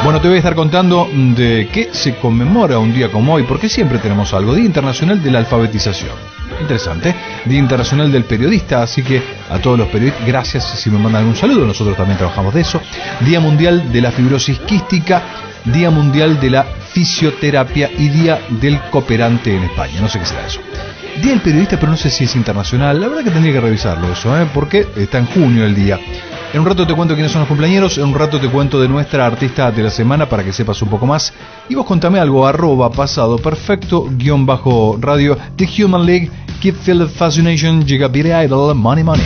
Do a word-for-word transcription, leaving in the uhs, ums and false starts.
Bueno, te voy a estar contando de qué se conmemora un día como hoy, porque siempre tenemos algo. Día Internacional de la Alfabetización. Interesante. Día Internacional del Periodista, así que a todos los periodistas, gracias si me mandan algún saludo, nosotros también trabajamos de eso. Día Mundial de la Fibrosis Quística, Día Mundial de la Fisioterapia y Día del Cooperante en España, no sé qué será eso. Día del Periodista, pero no sé si es internacional, la verdad que tendría que revisarlo eso, ¿eh? Porque está en junio el día. En un rato te cuento quiénes son los cumpleañeros, en un rato te cuento de nuestra artista de la semana para que sepas un poco más. Y vos contame algo, arroba pasado perfecto, guión bajo radio, The Human League, Keep Feel the Fascination, Giga Beat Idol, Money Money.